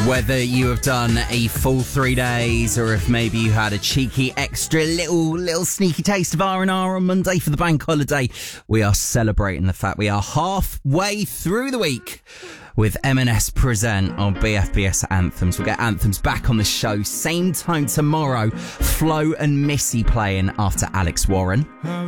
Whether you have done a full 3 days or if maybe you had a cheeky extra little sneaky taste of R&R on Monday for the bank holiday, we are celebrating the fact we are halfway through the week with M&S Present on BFBS Anthems. We'll get Anthems back on the show same time tomorrow. Flo and Missy playing after Alex Warren.